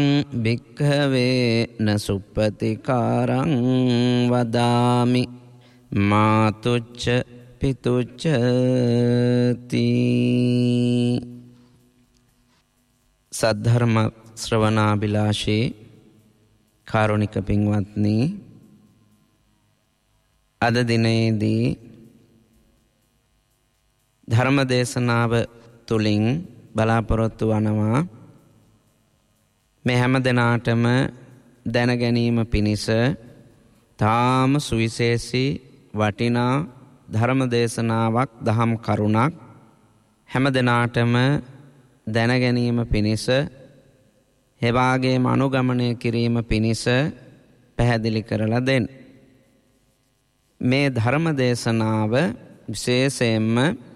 භික්ඛවේ නසුප්පතිකාරං වදාමි මාතුච්ච පිතුච්ච තී. සද්ධර්ම ශ්‍රවණාබිලාෂී කාරුණික පින්වත්නි, අද දිනේදී ධර්ම දේශනාව තුලින් බලාපොරොත්තු වනවා මේ හැම දිනාටම දැන ගැනීම පිණිස තාම සුවිශේෂී වටිනා ධර්ම දේශනාවක්, දහම් කරුණක් හැම දිනාටම දැන ගැනීම පිණිස, එවාගේම අනුගමනය කිරීම පිණිස පැහැදිලි කරලා දෙන්න. මේ ධර්ම දේශනාව විශේෂයෙන්ම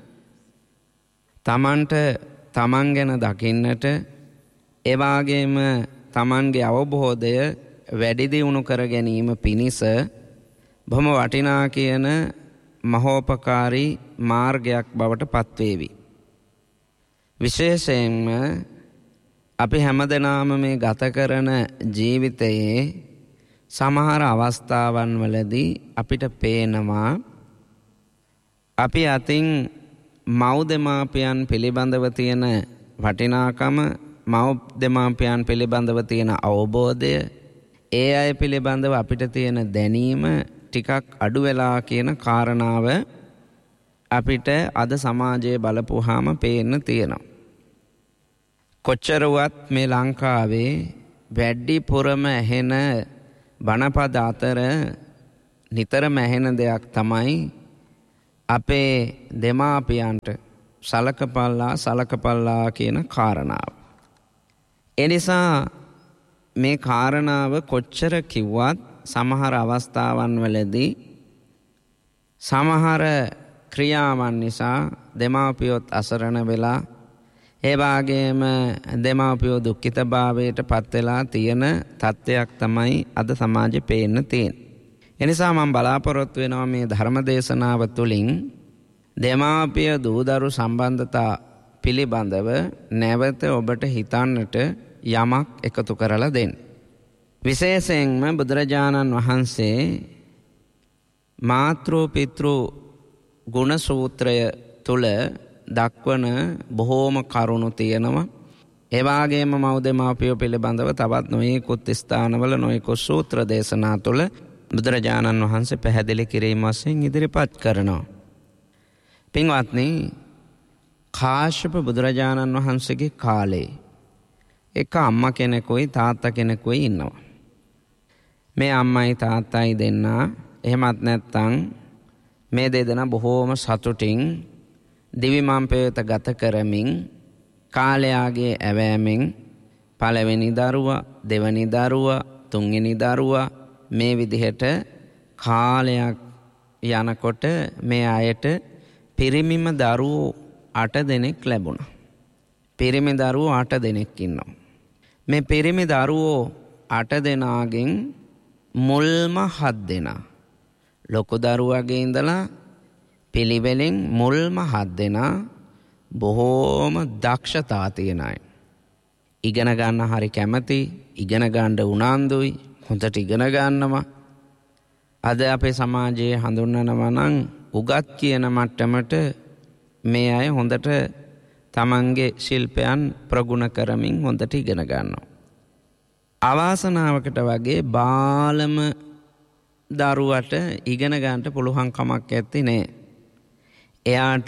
තමන්ට තමන් ගැන දකින්නට, එවාගේම තමන්ගේ අවබෝධය වැඩි දියුණු කර ගැනීම පිණිස බොහොම වටිනා කියන මහෝපකාරී මාර්ගයක් බවට පත්වේවි. විශේෂයෙන්ම අපි හැමදෙනාම මේ ගත කරන ජීවිතයේ සමහර අවස්ථාවන් වලදී අපිට පේනවා අපි අතින් මව් දෙමාපියන් පිළිබඳව තියෙන වටිනාකම, මව් දෙමාපියන් පිළිබඳව තියෙන අවබෝධය, ඒ අය පිළිබඳව අපිට තියෙන දැනීම ටිකක් අඩු වෙලා කියන කාරණාව අපිට අද සමාජයේ බලපුවාම පේන්න තියෙනවා. කොච්චරවත් මේ ලංකාවේ වැඩිපුරම ඇහෙන බණපද අතර නිතරම ඇහෙන දෙයක් තමයි අපේ දෙමාපියන්ට සලකපල්ලා කියන කාරණාව. එනිසා මේ කාරණාව කොච්චර කිව්වත් සමහර අවස්ථාවන් වලදී සමහර ක්‍රියාවන් නිසා දෙමාපියොත් අසරණ වෙලා, ඒ වගේම දෙමාපියෝ දුක්ඛිතභාවයට පත් වෙලා තියෙන තත්ත්වයක් තමයි අද සමාජේ පේන්න තියෙන්නේ. එනිසා මම බලාපොරොත්තු වෙනවා මේ ධර්ම දේශනාව තුළින් දෙමාපිය දූදරු සම්බන්ධතා පිළිබඳව නැවත ඔබට හිතන්නට යමක් එකතු කරලා දෙන්න. විශේෂයෙන්ම බුදුරජාණන් වහන්සේ මාතෘ පිතෘ ගුණ සූත්‍රය තුල දක්වන බොහෝම කරුණු තියෙනවා. ඒ වගේම මව් දෙමාපියෝ පිළිබඳව තවත් නොයෙකුත් ස්ථානවල නොයෙකුත් සූත්‍ර දේශනා තුල බුදුරජාණන් වහන්සේ පැහැදිලි කිරීම වශයෙන් ඉදිරිපත් කරනවා. පින්වත්නි, කාශ්‍යප බුදුරජාණන් වහන්සේගේ කාලේ එක අම්මා කෙනෙකුයි තාත්තා කෙනෙකුයි ඉන්නවා. මේ අම්මයි තාත්තයි දෙන්නා, එහෙමත් නැත්නම් මේ දෙදෙනා බොහෝම සතුටින් දිවිමම්පේත ගත කරමින් කාලයාගේ ඇවෑමෙන් පළවෙනි දරුවා, දෙවෙනි දරුවා, තුන්වෙනි දරුවා මේ විදිහට කාලයක් යනකොට මේ අයට පිරිමිම දරුවෝ 8 දෙනෙක් ලැබුණා. පිරිමි දරුවෝ 8 දෙනෙක් ඉන්නවා. මේ පිරිමි දරුවෝ 8 දෙනාගෙන් මුල්ම 7 දෙනා, ලොකු දරුවාගේ ඉඳලා පිළිවෙලින් මුල්ම 7 දෙනා බොහෝම දක්ෂතා තියෙන අය. ඉගෙන ගන්න හරි කැමති, ඉගෙන ගන්න උනන්දුයි, හොඳට ඉගෙන ගන්නවා. අද අපේ සමාජයේ හඳුන්වනවා නම් උගත් කියන මට්ටමට මේ අය හොඳට තමන්ගේ ශිල්පයන් ප්‍රගුණ කරමින් හොඳට ඉගෙන ගන්නවා. අවාසනාවකට වගේ බාලම දරුවට ඉගෙන ගන්නට පුළුවන් කමක් ඇත්තේ නෑ. එයාට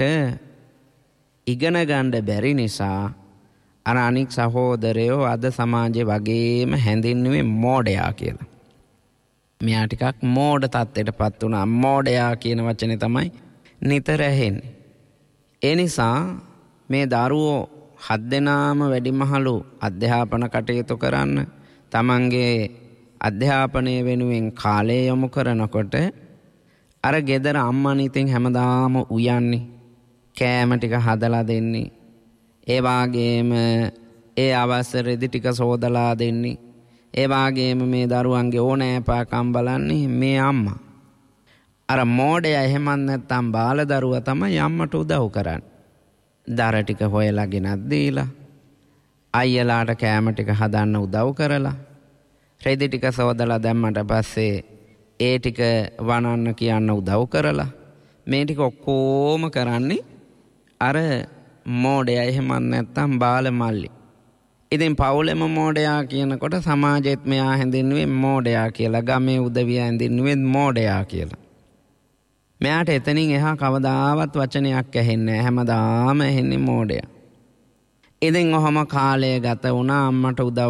ඉගෙන ගන්න බැරි නිසා අර අනික් සහෝදරයෝ අද සමාජයේ වගේම හැඳින්වුවේ මෝඩයා කියලා. මෙයා ටිකක් මෝඩ තත්ත්වයටපත් වුණා. මෝඩයා කියන වචනේ තමයි නිතර ඇහෙන්නේ. ඒ නිසා මේ දරුවෝ 7 දෙනාම වැඩිමහලු අධ්‍යාපන කටයුතු කරන්න, තමන්ගේ අධ්‍යාපනය වෙනුවෙන් කාලය යොමු කරනකොට අර ගෙදර අම්මා ඉතින් හැමදාම උයන්නේ, කෑම ටික හදලා දෙන්නේ, ඒ වාගේම ඒ අවසරෙදි ටික සෝදලා දෙන්නේ, ඒ වාගේම මේ දරුවන්ගේ ඕනෑපාකම් බලන්නේ මේ අම්මා. අර මෝඩයා එහෙමත් නැත්තම් බාල දරුවා තමයි අම්මට උදව් කරන්නේ. දර ටික හොයලා ගෙනත් දීලා අයියලාට කෑම ටික හදන්න උදව් කරලා රෙදි ටික සෝදලා දැම්මට පස්සේ ඒ ටික වනන්න කියන්න උදව් කරලා මේ ටික ඔක්කොම කරන්නේ අර මෝඩයා එහෙමත් නැත්තම් බාල මල්ලි. ඉතින් පවුලෙම මෝඩයා කියනකොට සමාජෙත් මෙයා හැඳින්නුවේ මෝඩයා කියලා, ගමේ උදවිය හැඳින්නුවේ මෝඩයා කියලා. මෙයාට එතනින් එහා කවදාවත් වචනයක් ඇහෙන්නේ නැහැ. හැමදාම ඇහෙන්නේ මෝඩයා. ඉතින් ඔහම කාලය ගත වුණා. අම්මට උදව්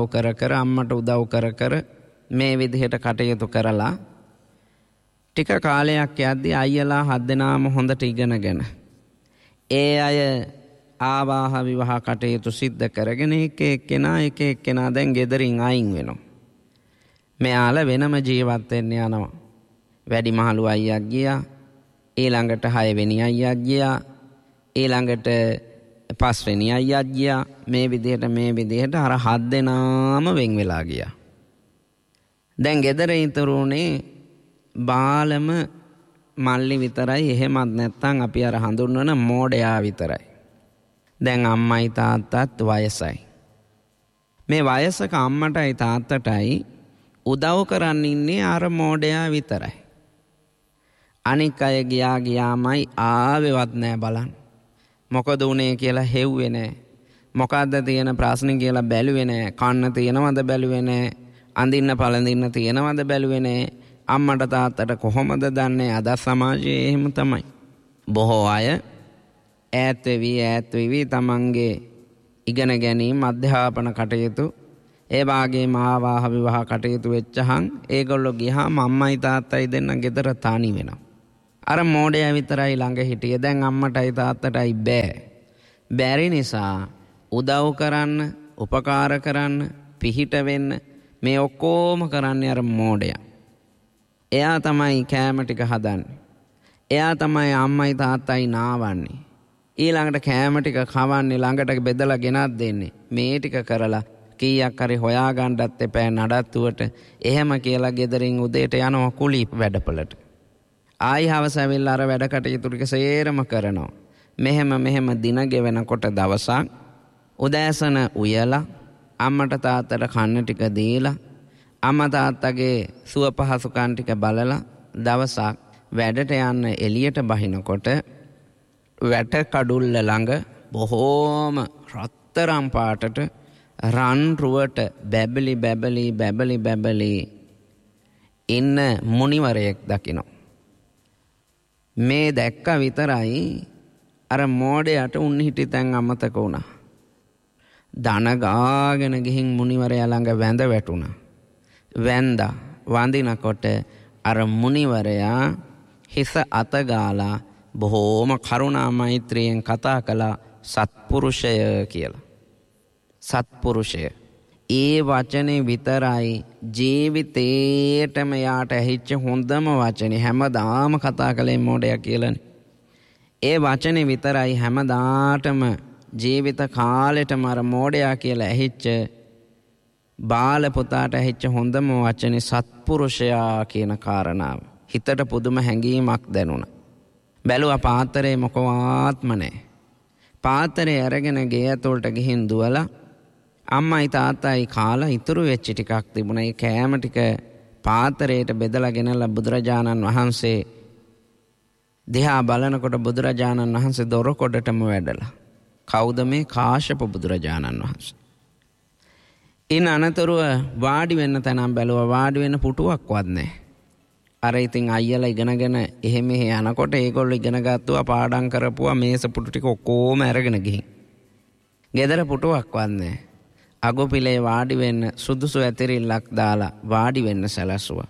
කර කර මේ විදිහට කටයුතු කරලා ටික කාලයක් යද්දී අයියලා 7 දෙනාම හොඳට ඉගෙනගෙන ඒ අය ආවාහ විවාහ කටයුතු සිද්ධ කරගෙන එක එක්කෙනා දැන් ගෙදරින් අයින් වෙනවා. මෙයාලා වෙනම ජීවත් වෙන්න යනවා. වැඩිමහලු අයියක් ගියා. ඊළඟට 6 වෙනි අයියක් ගියා. ඊළඟට 5 වෙනි අයියක් ගියා. මේ විදිහට අර 7 දෙනාම වෙන් වෙලා ගියා. දැන් ගෙදර ඉතුරුනේ බාලම මල්ලි විතරයි. එහෙමත් නැත්නම් අපි අර හඳුන්වන මෝඩයා විතරයි. දැන් අම්මයි තාත්තත් වයසයි. මේ වයසක අම්මටයි තාත්තටයි උදව් කරන්න ඉන්නේ අර මෝඩයා විතරයි. අනික් අය ගියාමයි ආවෙවත් නෑ බලන්න. මොකද උනේ කියලා හෙව්වේ නෑ. මොකද්ද තියෙන ප්‍රශ්නේ කියලා බැලුවේ නෑ. කන්න තියෙනවද බැලුවේ නෑ. අඳින්න පළඳින්න තියෙනවද බැලුවේ නෑ. අම්මට තාත්තට කොහොමද දන්නේ? අද සමාජයේ එහෙම තමයි. බොහෝ අය ඈත් වෙවි තමන්ගේ ඉගෙන ගැනීම අධ්‍යාපන කටයුතු ඒ වාගේම ආවාහ විවාහ කටයුතු වෙච්චහන් ඒගොල්ලෝ ගියාම අම්මයි තාත්තයි දෙන්න ගෙදර තනි වෙනවා. අර මෝඩයා විතරයි ළඟ හිටියේ. දැන් අම්මටයි තාත්තටයි බැරි නිසා උදව් කරන්න, උපකාර කරන්න, පිහිට වෙන්න මේ ඔක්කොම කරන්නේ අර මෝඩයා. එයා තමයි කෑම ටික හදන්නේ. එයා තමයි අම්මයි තාත්තයි නාවන්නේ. ඊළඟට කෑම ටික කවන්නේ, ළඟට බෙදලා ගෙනත් දෙන්නේ. මේ ටික කරලා කීයක් හරි හොයාගන්නත් එපා නඩත්තුවට. එහෙම කියලා ගෙදරින් උදේට යනවා කුලී වැඩපළට. ආයි හවස ඇවිල්ලා අර වැඩ කටයුතු ටික සේරම කරනවා. මෙහෙම දින ගෙවෙනකොට දවසක් උදෑසන උයලා අම්මට තාත්තට කන්න ටික දීලා අම්මා තාත්තගේ සුව පහසුකම් ටික බලලා දවසක් වැඩට යන්න එළියට බහිනකොට වැට කඩුල්ල ළඟ බොහෝම රත්තරන් පාටට රන් රුවට බැබලි ඉන්න මුනිවරයෙක් දකිනවා. මේ දැක්ක විතරයි අර මෝඩයට උන් හිටි තැන් අමතක වුණා. දන ගාගෙන ගිහින් මුනිවරයා ළඟ වැඳ වැටුණා. වැඳා වඳිනකොට අර මුනිවරයා හිස අත ගාලා බොහෝම කරුණා මෛත්‍රියෙන් කතා කළා සත්පුරුෂය කියලා. සත්පුරුෂය. ඒ වචනේ විතරයි ජීවිතේටම යාට ඇහිච්ච හොඳම වචනේ. හැමදාම කතා කළේ මෝඩයා කියලානේ. ඒ වචනේ විතරයි හැමදාටම ජීවිත කාලෙටම අර මෝඩයා කියලා ඇහිච්ච බාල පුතාට ඇහිච්ච හොඳම වචනේ සත්පුරුෂයා කියන කාරණාව. හිතට පුදුම හැඟීමක් දැනුණා. බැලුවා පාත්‍රේ මොකවාත්ම නැහැ. පාත්‍රේ අරගෙන ගේ ඇතුළට ගිහින් දුවලා අම්මයි තාත්තයි කාලා ඉතුරු වෙච්ච ටිකක් තිබුණා. ඒ කෑම ටික පාත්‍රයට බෙදලා ගෙනලා බුදුරජාණන් වහන්සේ දිහා බලනකොට බුදුරජාණන් වහන්සේ දොරකොඩටම වැඩලා. කවුද මේ? කාශ්‍යප බුදුරජාණන් වහන්සේ. ඉන් අනතුරුව වාඩි වෙන්න තැනම් බැලුවා. වාඩි වෙන්න පුටුවක්වත් නැහැ. අර ඉතින් අයියලා ඉගෙනගෙන එහෙම යනකොට ඒගොල්ලෝ ඉගෙන ගත්තා පාඩම් කරපුවා මේස පුටු ටික ඔක්කොම අරගෙන ගිහින්. ගෙදර පුටුවක්වත් නැහැ. අගොපිලේ වාඩි වෙන්න සුදුසු ඇතිරිල්ලක් දාලා වාඩි වෙන්න සැලැස්සුවා.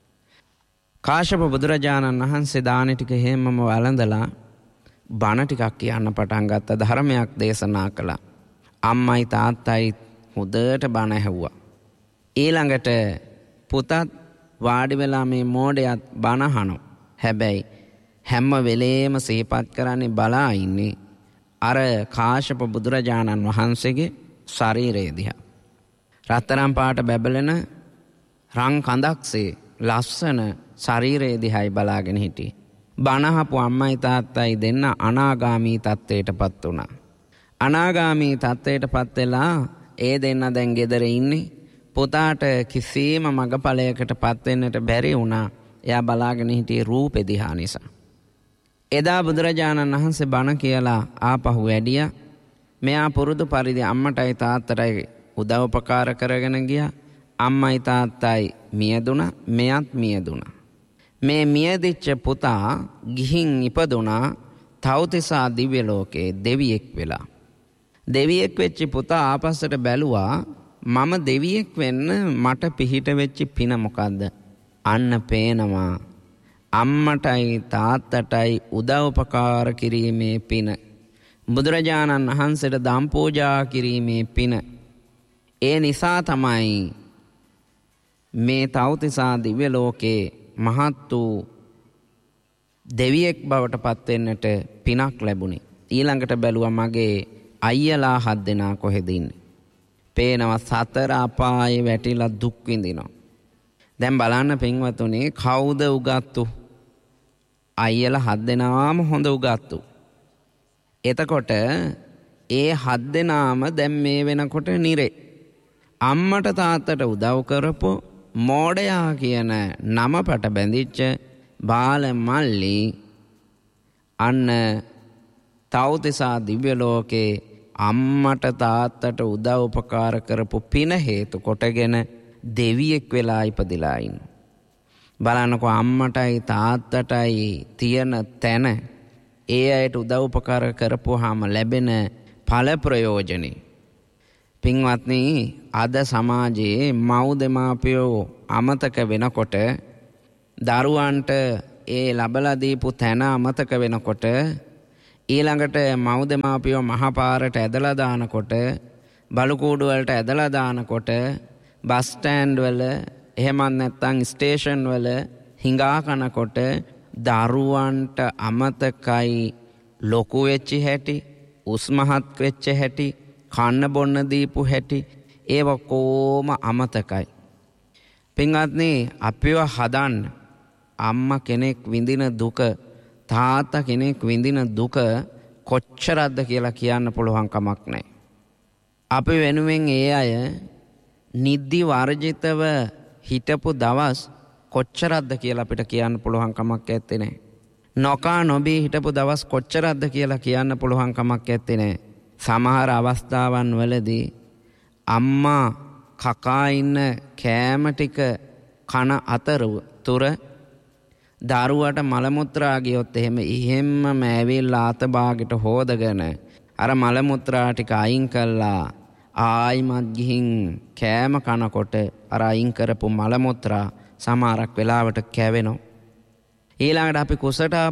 කාශ්‍යප බුදුරජාණන් වහන්සේ දාන ටික හැමම වළඳලා බණ ටිකක් කියන්න පටන් ගත්තා. ධර්මයක් දේශනා කළා. අම්මයි තාත්තයි හොඳට බණ ඇහුවා. ඊළඟට පුතත් වාඩි වෙලා මේ මෝඩයත් බණ අහනවා. හැබැයි හැම වෙලේම සිහිපත් කරන්නේ බලා ඉන්නේ අර කාශ්‍යප බුදුරජාණන් වහන්සේගේ ශරීරය දිහා. රත්තරන් පාට බැබලෙන රන් කඳක්සේ ලස්සන ශරීරය දිහායි බලාගෙන හිටියේ. බණ අහපු අම්මයි තාත්තයි දෙන්න අනාගාමී තත්ත්වයටපත් වුණා. අනාගාමී තත්ත්වයටපත් වෙලා ඒ දෙන්න දැන් ගෙදර ඉන්නේ. පුතාට කිසිම මගපලයකට පත් වෙන්නට බැරි වුණා. එයා බලාගෙන හිටියේ රූපෙ දිහා නිසා. එදා බුදුරජාණන් වහන්සේ බණ කියලා ආපහු වැඩියා. මෙයා පුරුදු පරිදි අම්මටයි තාත්තටයි උදව්පකාර කරගෙන ගියා. අම්මයි තාත්තයි මියදුණා. මෙයත් මියදුණා. මේ මියදිච්ච පුතා ගිහින් ඉපදුණා තව්තිසා දිව්‍ය ලෝකේ දෙවියෙක් වෙලා. දෙවියෙක් වෙච්ච පුතා ආපස්සට බැලුවා මම දෙවියෙක් වෙන්න මට පිහිට වෙච්ච පින මොකද්ද? අන්න පේනවා අම්මටයි තාත්තටයි උදව්පකාර කිරීමේ පින. බුදුරජාණන් වහන්සේට දම් පූජා කිරීමේ පින. ඒ නිසා තමයි මේ තව්තිසා දිව්‍ය ලෝකේ මහත් වූ දෙවියෙක් බවට පත් වෙන්නට පිනක් ලැබුණේ. ඊළඟට බැලුවා මගේ අයියලා 7 දෙනා කොහෙද ඉන්නේ? පේනවා සතර අපායේ වැටිලා දුක් විඳිනවා. දැන් බලන්න පින්වතුනි කවුද උගත්තු? අයියලා 7 දෙනාම හොඳ උගත්තු. එතකොට ඒ 7 දෙනාම දැන් මේ වෙනකොට නිරේ. අම්මට තාත්තට උදව් කරපො මෝඩයා කියන නමපට බැඳිච්ච බාල මල්ලි අන්න තව්තිසා දිව්‍ය ලෝකේ අම්මට තාත්තට උදව් උපකාර කරපු පින හේතු කොටගෙන දෙවියෙක් වෙලා ඉපදිලා ඉන්න. බලන්නකෝ අම්මටයි තාත්තටයි තියෙන තැන ඒ අයට උදව් උපකාර කරපුවාම ලැබෙන ඵල ප්‍රයෝජනේ. පින්වත්නි අද සමාජයේ මව් දෙමාපියෝ අමතක වෙනකොට දරුවන්ට ඒ ලබලා දීපු තැන අමතක වෙනකොට ඊළඟට මව් දෙමාපියෝ මහපාරට ඇදලා දානකොට බලුකූඩු වලට ඇදලා දානකොට බස් ස්ටෑන්ඩ් වල එහෙමත් නැත්නම් ස්ටේෂන් වල හිඟා කනකොට දරුවන්ට අමතකයි ලොකු වෙච්ච හැටි, උස්මහත් වෙච්ච හැටි, කන්න බොන්න දීපු හැටි ඒව කොම අමතකයි. පින්වත්නි අපිව හදන්න අම්මා කෙනෙක් විඳින දුක තාත්තා කෙනෙක් විඳින දුක කොච්චරක්ද කියලා කියන්න පුළුවන් කමක් නැහැ. අපි වෙනුවෙන් ඒ අය නිදි වර්ජිතව හිටපු දවස් කොච්චරක්ද කියලා අපිට කියන්න පුළුවන් කමක් නැත්තේ නේ. නොකා නොබී හිටපු දවස් කොච්චරක්ද කියලා කියන්න පුළුවන් කමක් නැත්තේ නේ. සමහර අවස්ථාවන් වලදී අම්මා කකා ඉන්න කෑම ටික කන අතරතුර දරුවට මල මුත්‍රා ගියොත් එහෙම්ම ඇවිල්ලා අත බාගෙට හොදගෙන අර මල මුත්‍රා ටික අයින් කළා ආයිමත් ගිහින් කෑම කනකොට අර අයින් කරපු මල මුත්‍රා සමහරක් වෙලාවට කැවෙනවා. ඊළඟට අපි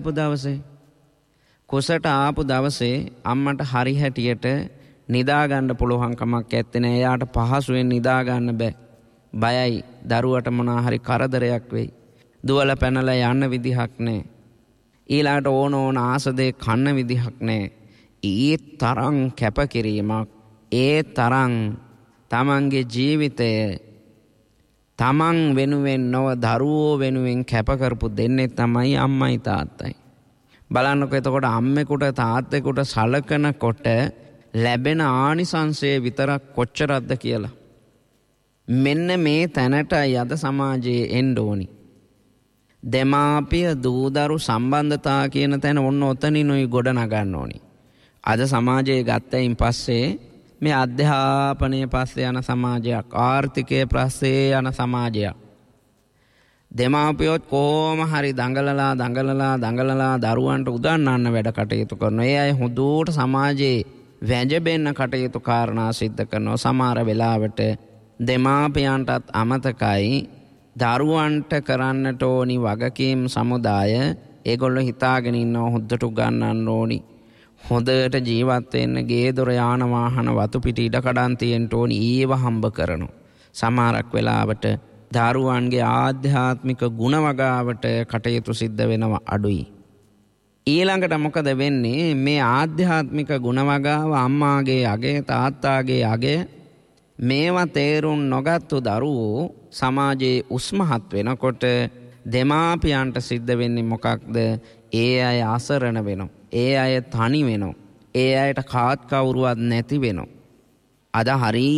කුසට ආපු දවසේ අම්මට හරි හැටියට නිදා ගන්න පුළුවන් කමක් නැත්තේ නෑ. එයාට පහසුවෙන් නිදා ගන්න බෑ. බයයි දරුවට මොනවා හරි කරදරයක් වෙයි. දුවල පැනලා යන්න විදිහක් නෑ. ඊළඟට ඕන ආසදේ කන්න විදිහක් නෑ. ඒ තරම් කැපකිරීමක්, ඒ තරම් තමන්ගේ ජීවිතය තමන් වෙනුවෙන් නොව දරුවෝ වෙනුවෙන් කැප කරපු දෙන්නේ තමයි අම්මයි තාත්තයි. බලන්නකෝ එතකොට අම්මෙකුට තාත්තෙකුට සලකනකොට ලැබෙන ආනිසංසය විතරක් කොච්චරක්ද කියලා. මෙන්න මේ තැනටයි අද සමාජයේ එන්න ඕනි. දෙමාපිය දූදරු සම්බන්ධතා කියන තැන ඔන්න ඔතනිනුයි ගොඩ නගන්න ඕනි. අද සමාජයේ ගත්තයින් පස්සේ මේ අධ්‍යාපනය පස්සේ යන සමාජයක්, ආර්ථිකය පස්සේ යන සමාජයක්. දෙමාපියොත් කොහොම හරි දඟලලා දරුවන්ට උදන්නන්න වැඩ කටයුතු කරනවා. ඒ අය හොඳට සමාජයේ වැජබෙන්න කටයුතු කාරණා සිද්ධ කරනවා. සමහර වෙලාවට දෙමාපියන්ටත් අමතකයි දරුවන්ට කරන්නට ඕනි වගකීම් සමුදාය. ඒගොල්ලෝ හිතාගෙන ඉන්නවා හොද්දට උගන්නන්න ඕනි, හොඳට ජීවත් වෙන්න ගේ දොර යාන වාහන වතු පිටි ඉඩ කඩන් තියෙන්න ඕනි. ඒව හම්බ කරනවා. සමහරක් වෙලාවට දරුවන්ගේ ආධ්‍යාත්මික ගුණ වගාවට කටයුතු සිද්ධ වෙනවා අඩුයි. ඊළඟට මොකද වෙන්නේ? මේ ආධ්‍යාත්මික ගුණ වගාව අම්මාගේ අගේ තාත්තාගේ අගේ මේවා තේරුම් නොගත්තු දරුවෝ සමාජයේ උස්මහත් වෙනකොට දෙමාපියන්ට සිද්ධ වෙන්නේ මොකක්ද? ඒ අය අසරණ වෙනවා. ඒ අය තනි වෙනවා. ඒ අයට කාත් කවුරුවත් නැති වෙනවා. අද හරි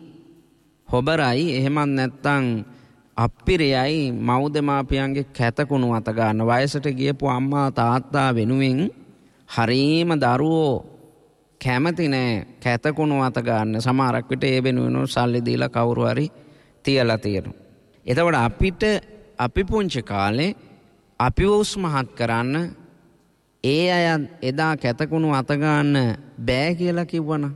හොබරයි එහෙමත් නැත්තම් අප්පිරයයි මව්දමාපියන්ගේ කැතකුණු අත ගන්න වයසට ගියපු අම්මා තාත්තා වෙනුවෙන් හරීම දරුවෝ කැමති නෑ කැතකුණු අත ගන්න. සමහරක් විට ඒ වෙනුවෙන් සල්ලි දීලා කවුරු හරි තියලා තියෙනවා. එතකොට අපි පුංචි කාලේ අපි උස්මහත් කරන්න ඒ අය එදා කැතකුණු අත ගන්න බෑ කියලා කිව්වනම්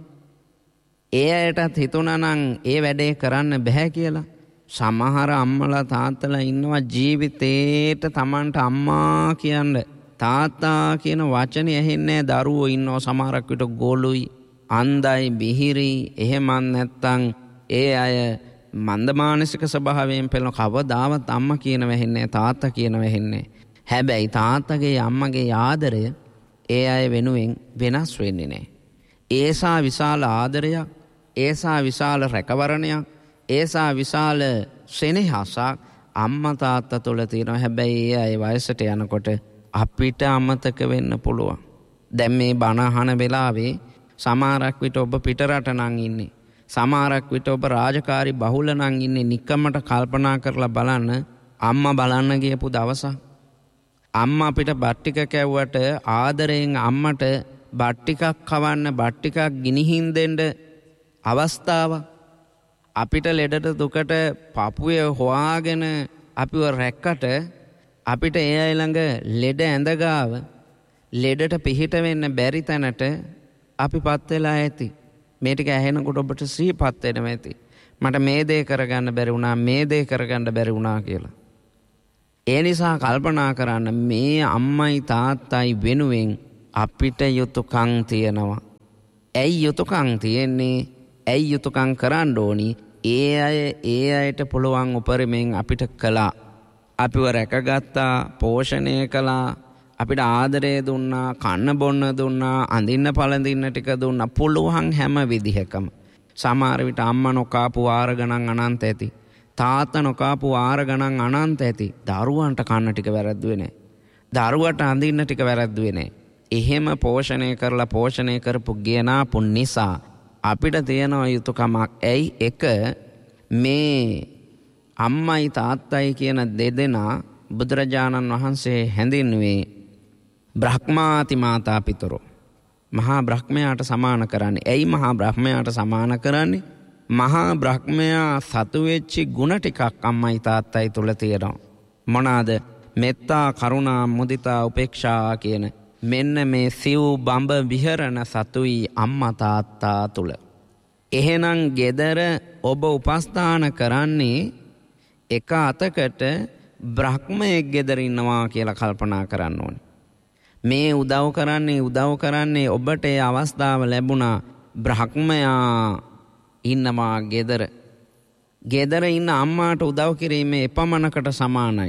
ඒ අයටත් හිතුණා නම් ඒ වැඩේ කරන්න බෑ කියලා. සමහර අම්මලා තාත්තලා ඉන්නවා ජීවිතේට Tamanට අම්මා කියන්න තාත්තා කියන වචනේ ඇහෙන්නේ නැහැ. දරුවෝ ඉන්නවා සමහරක් විට ගොළුයි අන්ධයි බිහිරි එහෙමත් නැත්තම් ඒ අය මන්ද මානසික ස්වභාවයෙන් පෙළෙන කවදාවත් අම්මා කියන වෙන්නේ තාත්තා කියන වෙන්නේ. හැබැයි තාත්තගේ අම්මගේ ආදරය ඒ අය වෙනුවෙන් වෙනස් වෙන්නේ නැහැ. ඒසා විශාල ආදරයක්, ඒසා විශාල රැකවරණයක්, ඒසා විශාල සෙනෙහසක් අම්මා තාත්තා තුළ තියෙනවා. හැබැයි ඒ අය වයසට යනකොට අපිට අමතක වෙන්න පුළුවන්. දැන් මේ බණ අහන වෙලාවේ සමහරක් විට ඔබ පිටරට නම් ඉන්නේ. සමහරක් විට ඔබ රාජකාරී බහුල නම් ඉන්නේ. නිකම්මට කල්පනා කරලා බලන්න අම්මා බලන්න ගියපු දවසක්. අම්මා අපිට බත් ටික කැව්වට ආදරයෙන් අම්මට බත් ටිකක් කවන්න බත් ටිකක් ගිනිහින් දෙන්න අවස්ථාවක්. අපිට ලෙඩට දුකට පපුවේ හොයාගෙන අපිව රැක්කට අපිට ඒ අය ළඟ ලෙඩ ඇඳ ගාව ලෙඩට පිහිට වෙන්න බැරි තැනට අපිපත් වෙලා ඇති. මේ ටික ඇහෙනකොට ඔබට සිහිපත් වෙනවා ඇති. මට මේ දේ කරගන්න බැරි වුණා, මේ දේ කරගන්න බැරි වුණා කියලා. ඒ නිසා කල්පනා කරන්න මේ අම්මයි තාත්තයි වෙනුවෙන් අපිට යුතුයකම් තියෙනවා. ඇයි යුතුයකම් තියෙන්නේ? ඇයි යුතුයකම් කරන්න ඕනි? ඒ අයට පුළුවන් උපරිමෙන් අපිට කළා. අපිව රැකගත්තා, පෝෂණය කළා, අපිට ආදරය දුන්නා, කන්න බොන්න දුන්නා, අඳින්න පළඳින්න ටික දුන්නා. පුළුවන් හැම විදිහකම. සමහර විට අම්මා නොකාපු වාර ගණන් අනන්ත ඇති. තාත්තා නොකාපු වාර ගණන් අනන්ත ඇති. දරුවන්ට කන්න ටික වැරද්දුවේ නැහැ. දරුවට අඳින්න ටික වැරද්දුවේ නැහැ. එහෙම පෝෂණය කරලා පෝෂණය කරපු ගෙනාපු නිසා අපිට තියෙන යුතුයකමක්. ඇයි? එක මේ අම්මයි තාත්තයි කියන දෙදෙනා බුදුරජාණන් වහන්සේ හැඳින්වුවේ බ්‍රහ්මාති මාතා පිතරෝ. මහා බ්‍රහ්මයාට සමාන කරන්නේ. ඇයි මහා බ්‍රහ්මයාට සමාන කරන්නේ? මහා බ්‍රහ්මයා සතු වෙච්චි ගුණ ටිකක් අම්මයි තාත්තයි තුල තියෙනවා. මොනවාද? මෙත්තා, කරුණා, මුදිතා, උපේක්ෂා කියන මෙන්න මේ සිව් බඹ විහරණ සතුයි අම්මා තාත්තා තුල. එහෙනම් gedara ඔබ උපස්ථාන කරන්නේ එක අතකට බ්‍රහ්මයෙක් gedara ඉන්නවා කියලා කල්පනා කරන්න ඕනේ. මේ උදව් කරන්නේ ඔබට ඒ අවස්ථාව ලැබුණා. බ්‍රහ්මයා ඉන්නවා gedara. gedara ඉන්න අම්මාට උදව් කිරීමේ එපමණකට සමානයි.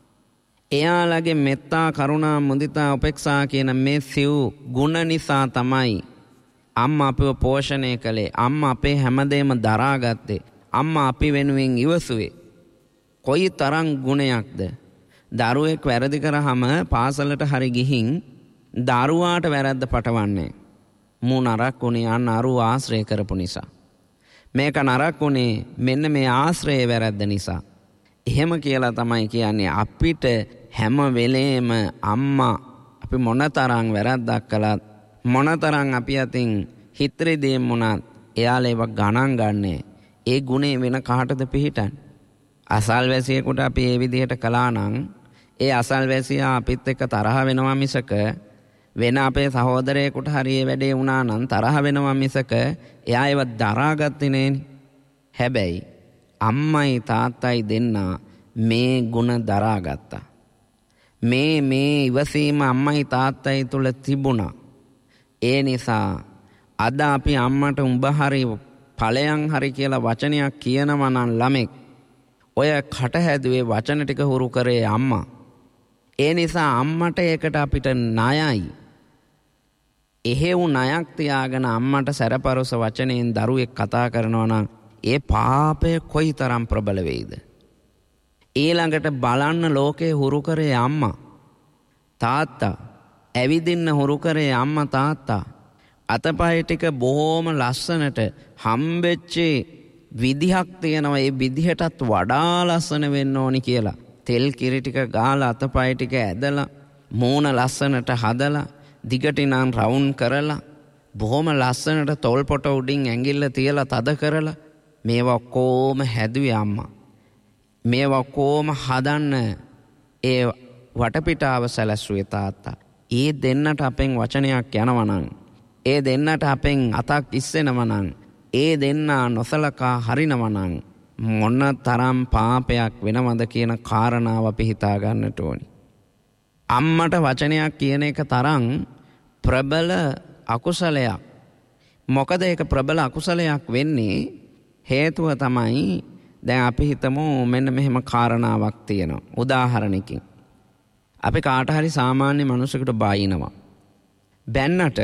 එයාලගේ මෙත්තා, කරුණා, මුදිතා, උපේක්ෂා කියන මේ සිව් ගුණ නිසා තමයි අම්මා අපිව පෝෂණය කළේ. අම්මා අපේ හැමදේම දරාගත්තේ. අම්මා අපි වෙනුවෙන් ඉවසුවේ. කොයි තරම් ගුණයක්ද? දරුවෙක් වැරදි කරාම පාසලට හරි ගිහින් දරුවාට වැරද්ද පටවන්නේ. මූ නරක් උනේ අන්න අරුව ආශ්‍රය කරපු නිසා. මේක නරක් උනේ මෙන්න මේ ආශ්‍රයේ වැරද්ද නිසා. එහෙම කියලා තමයි කියන්නේ. අපිට හැම වෙලේම අම්මා අපි මොනතරම් වැරද්දක් කළත් මොනතරම් අපි අතින් හිතරිදීම් වුණත් එයාලා ඒව ගණන් ගන්නෑ. ඒ ගුණේ වෙන කාටද පිහිටන්නේ? අසල්වැසියෙකුට අපි මේ විදිහට කළා නම් ඒ අසල්වැසියා අපිත් එක්ක තරහ වෙනවා මිසක වෙන අපේ සහෝදරයෙකුට හරි ඒ වැඩේ වුණා නම් තරහ වෙනවා මිසක එයා ඒව දරාගත්තේ නෑනේ. හැබැයි අම්මයි තාත්තයි දෙන්නා මේ ගුණ දරාගත්තා. මේ ඉවසීම අම්මයි තාත්තයි තුල තිබුණා. ඒ නිසා අද අපි අම්මට උඹ හරි ඵලයන් හරි කියලා වචනයක් කියනවා නම් ළමෙක් ඔය කට හැදුවේ වචන ටික හුරු කරේ අම්මා. ඒ නිසා අම්මට ඒකට අපිට ණයයි. එහෙව් ණයක් තියාගෙන අම්මට සැරපරොස වචනෙන් දරුවෙක් කතා කරනවා නම් ඒ පාපය කොයිතරම් ප්‍රබල වෙයිද? ඊළඟට බලන්න ලෝකේ හුරු කරේ අම්මා තාත්තා. ඇවිදින්න හුරු කරේ අම්මා තාත්තා. අතපය ටික බොහොම ලස්සනට හම්බෙච්චි විදිහක් තියෙනවා. ඒ විදිහටත් වඩා ලස්සන වෙන්න ඕනි කියලා. තෙල් කිරි ටික ගාලා අතපය ටික ඇදලා මූණ ලස්සනට හදලා දිගටිනම් රවුන්ඩ් කරලා බොහොම ලස්සනට තොල් පොට උඩින් ඇඟිල්ල තියලා තද කරලා මේවා කොහොම හැදුවේ අම්මා. මේවා කොහොම හදන්න ඒ වටපිටාව සැලැස්සුවේ තාත්තා. ඒ දෙන්නට අපෙන් වචනයක් යනවා නම්, ඒ දෙන්නට අපෙන් අතක් ඉස්සෙනවා නම්, ඒ දෙන්නා නොසලකා හරිනවා නම් මොන තරම් පාපයක් වෙනවද කියන කාරණාව අපි හිතා ගන්නට ඕනි. අම්මට වචනයක් කියන එක තරම් ප්‍රබල අකුසලයක්. මොකද ඒක ප්‍රබල අකුසලයක් වෙන්නේ හේතුව තමයි දැන් අපි හිතමු මෙන්න මෙහෙම කාරණාවක් තියෙනවා. උදාහරණයකින් අපි කාට හරි සාමාන්‍ය මිනිසෙකුට බයිනවා. බැන්නට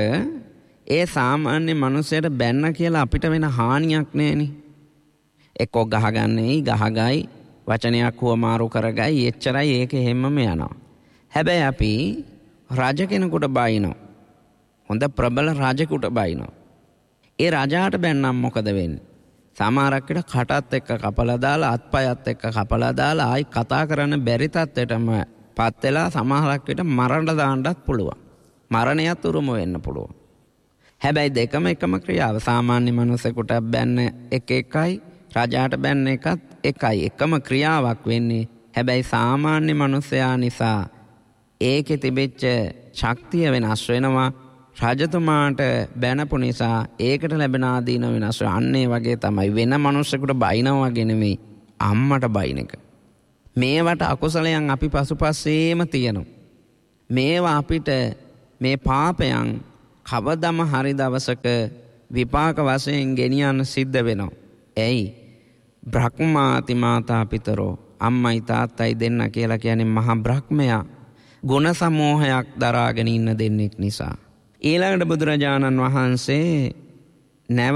ඒ සාමාන්‍ය මිනිසෙට බැන්න කියලා අපිට වෙන හානියක් නෑනේ. එක්කෝ ගහගන්නේ ගහගයි වචනයක් හුවමාරු කරගයි එච්චරයි ඒක හැමම යනවා. හැබැයි අපි රජ කෙනෙකුට බයිනවා. හොඳ ප්‍රබල රජෙකුට බයිනවා. ඒ රජාට බැන්නම් මොකද වෙන්නේ? සමහරක් විට කටත් එක්ක කපලා දාලා අත්පයත් එක්ක කපලා දාලා ආයි කතා කරන්න බැරි තත්ත්වයටම පත් වෙලා සමහරක් විට මරණ දාන්නත් පුළුවන්. මරණයත් උරුම වෙන්න පුළුවන්. හැබැයි දෙකම එකම ක්‍රියාව. සාමාන්‍ය මිනිසෙකුට බැන්න එකයි රජාට බැන්න එකත් එකයි. එකම ක්‍රියාවක් වෙන්නේ. හැබැයි සාමාන්‍ය මිනිසයා නිසා ඒකේ තිබෙච්ච ශක්තිය වෙනස් වෙනවා. රජතුමාට බැනපු නිසා ඒකට ලැබෙන ආදීන වෙනස් වෙනවා. අන්න ඒ වගේ තමයි වෙන මිනිසෙකුට බයිනවා වගේ නෙමෙයි අම්මට බයින එක. මේවට අකුසලයන් අපි පසුපස්සේම තියෙනවා. මේවා අපිට මේ පාපයන් කවදම හරි දවසක විපාක වශයෙන් ගෙනියන්න සිද්ධ වෙනවා. ඇයි? බ්‍රහ්මාති මාතා පිතරෝ, අම්මයි තාත්තයි දෙන්න කියලා කියන්නේ මහා බ්‍රහ්මයා ගුණ සමූහයක් දරාගෙන ඉන්න දෙන්නෙක් නිසා. ඊළඟට බුදුරජාණන් වහන්සේ